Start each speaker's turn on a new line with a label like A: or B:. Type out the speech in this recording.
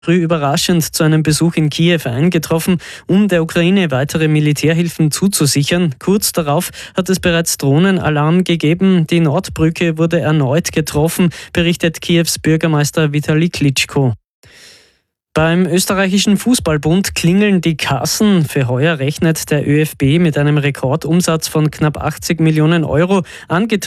A: Früh überraschend zu einem Besuch in Kiew eingetroffen, um der Ukraine weitere Militärhilfen zuzusichern. Kurz darauf hat es bereits Drohnenalarm gegeben. Die Nordbrücke wurde erneut getroffen, berichtet Kiews Bürgermeister Vitali Klitschko. Beim österreichischen Fußballbund klingeln die Kassen. Für heuer rechnet der ÖFB mit einem Rekordumsatz von knapp 80 Millionen Euro.